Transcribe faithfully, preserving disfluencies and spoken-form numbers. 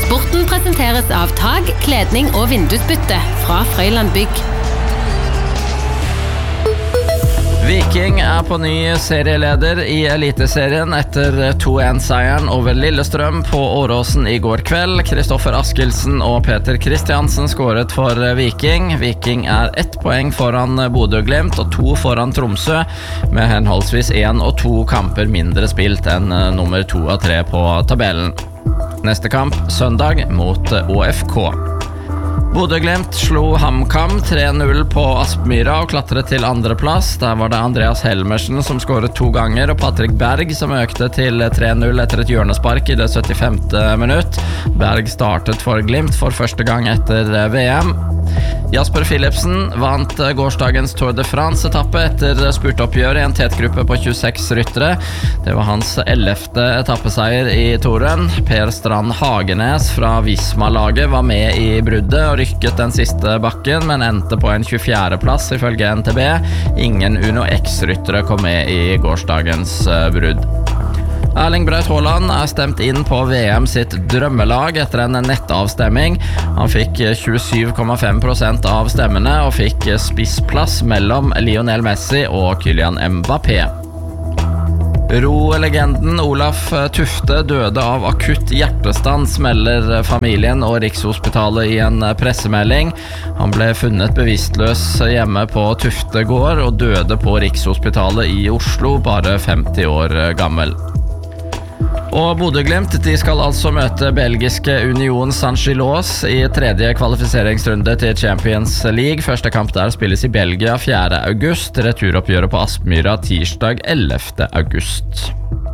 Sporten presenteres av tag, kledning og vindusbytte fra Frøyland Bygg. Viking er på ny serieleder i Eliteserien etter to en-seieren over Lillestrøm på Åråsen i går kveld. Kristoffer Askildsen og Peter Kristiansen skåret for Viking. Viking er ett poeng foran Bodø/Glimt og to foran Tromsø, med henholdsvis en og to kamper mindre spilt enn nummer to av tre på tabellen. Neste kamp søndag mot Å F K. Bodø/Glimt slo HamKam tre null på Aspmyra og klatret til andreplass. Der var det Andreas Helmersen som skåret to ganger, og Patrick Berg som økte til tre null etter et hjørnespark i det syttifemte minutt. Berg startet for Glimt for første gang etter V M. Jasper Philipsen vant gårsdagens Tour de France-etappe etter spurtoppgjør i en tetgruppe på tjueseks ryttere. Det var hans ellevte etappeseier i Touren. Per Strand Hagenes fra Visma-laget var med i bruddet og rykket den siste bakken, men endte på en tjuefjerde plass ifølge N T B. Ingen Uno X-ryttere kom med i gårsdagens brudd. Erling Braut Haaland er stemt inn på V M sitt drømmelag etter en nettavstemming. Han fikk tjuesju komma fem prosent av stemmene og fikk spissplass mellom Lionel Messi og Kylian Mbappé. Ro-legenden Olaf Tufte døde av akutt hjertestans, melder familien og Rikshospitalet i en pressemelding. Han ble funnet bevisstløs hjemme på Tufte gård og døde på Rikshospitalet i Oslo, bare femti år gammel. Og Bodø/Glimt, de skal altså møte belgiske Union Saint-Gilloise i tredje kvalifiseringsrunde til Champions League. Første kamp der spilles i Belgia fjerde august, returoppgjøret på Aspmyra tirsdag ellevte august.